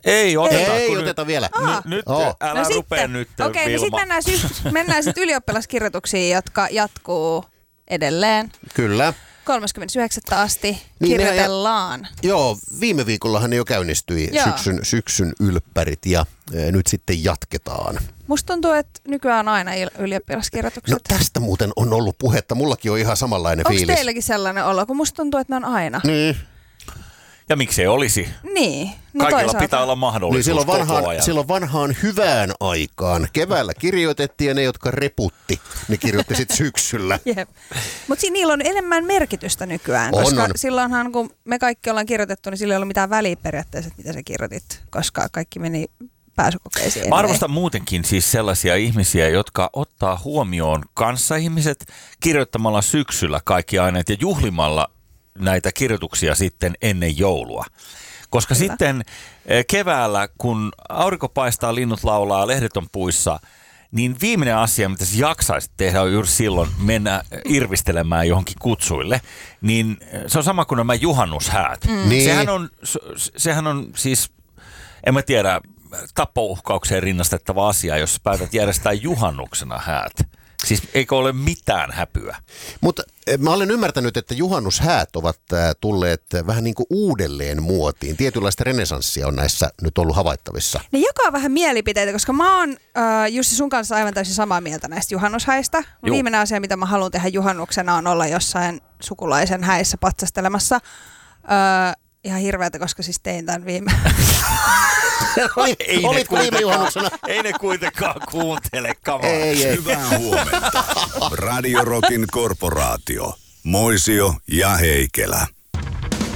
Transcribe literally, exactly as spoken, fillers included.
Ei oteta. Ei oteta nyt, vielä. Nyt, nyt oh. älä no rupea sitten, nyt, Okei, okay, niin sitten mennään, sy- mennään sitten ylioppilaskirjoituksiin, jotka jatkuu edelleen. Kyllä. kolmaskymmenesyhdeksäs asti niin kirjoitellaan. Ja, joo, viime viikollahan ne jo käynnistyi syksyn, syksyn ylppärit ja e, nyt sitten jatketaan. Musta tuntuu, että nykyään on aina ylioppilaskirjoitukset. No tästä muuten on ollut puhetta. Mullakin on ihan samanlainen Onks fiilis. Onko teilläkin sellainen olo, kun musta tuntuu, että ne on aina? Niin. Ja miksei olisi? Niin. No Kaikilla toisaalta pitää olla mahdollisuus niin silloin vanhaan, koko ajan. silloin vanhaan hyvään aikaan. Keväällä kirjoitettiin ja ne, jotka reputti, ne kirjoitti sitten syksyllä. Jep. Mutta niillä on enemmän merkitystä nykyään, on, koska on. silloinhan kun me kaikki ollaan kirjoitettu, niin sillä ei ollut mitään väliä periaatteessa, mitä sä kirjoitit, koska kaikki meni pääsykokeisiin. Mä arvostan muutenkin siis sellaisia ihmisiä, jotka ottaa huomioon kanssaihmiset kirjoittamalla syksyllä kaikki aineet ja juhlimalla näitä kirjoituksia sitten ennen joulua. Koska Kyllä. sitten keväällä, kun aurinko paistaa, linnut laulaa, lehdet on puissa, niin viimeinen asia, mitä sä jaksaisit tehdä, on juuri silloin mennä irvistelemään johonkin kutsuille. Niin se on sama kuin nämä juhannushäät. Mm. Niin. Sehän on, sehän on siis, en mä tiedä, tappouhkaukseen rinnastettava asia, jos päätät järjestää juhannuksena häät. Siis eikö ole mitään häpyä? Mutta mä olen ymmärtänyt, että juhannushäät ovat tulleet vähän niin kuin uudelleen muotiin. Tietynlaista renesanssia on näissä nyt ollut havaittavissa. Ne jakaa vähän mielipiteitä, koska mä oon äh, Jussi sun kanssa aivan täysin samaa mieltä näistä juhannushäistä. Juu. Viimeinen asia, mitä mä haluan tehdä juhannuksena, on olla jossain sukulaisen häissä patsastelemassa. Äh, ihan hirveätä, koska siis tein tämän viime... ei Olitko viime juhannuksena? Ei ne kuitenkaan kuuntele, kamaa. Ei, ei. Hyvää huomenta. Radio Rockin korporaatio. Moisio ja Heikelä.